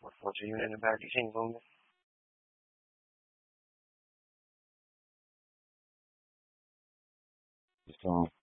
我是因为在理性中 So